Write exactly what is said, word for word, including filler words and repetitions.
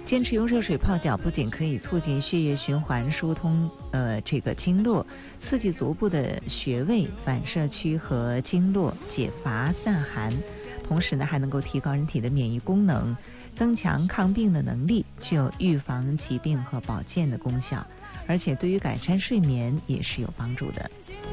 坚持用热水泡脚，不仅可以促进血液循环、疏通呃这个经络，刺激足部的穴位、反射区和经络，解乏散寒。同时呢，还能够提高人体的免疫功能，增强抗病的能力，具有预防疾病和保健的功效，而且对于改善睡眠也是有帮助的。